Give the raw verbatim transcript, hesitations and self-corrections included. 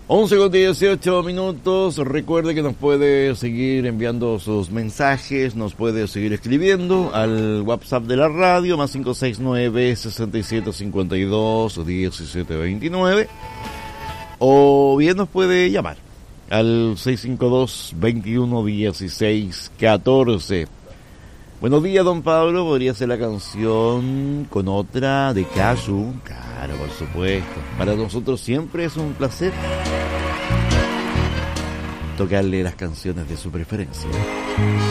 once con dieciocho minutos. Recuerde que nos puede seguir enviando sus mensajes, nos puede seguir escribiendo al WhatsApp de la radio, más cinco seis nueve, seis siete cinco dos, diecisiete veintinueve. O bien nos puede llamar al seis cinco dos, veintiuno dieciséis catorce. Buenos días, don Pablo. ¿Podría ser la canción con otra de Casu? Claro, por supuesto. Para nosotros siempre es un placer tocarle las canciones de su preferencia.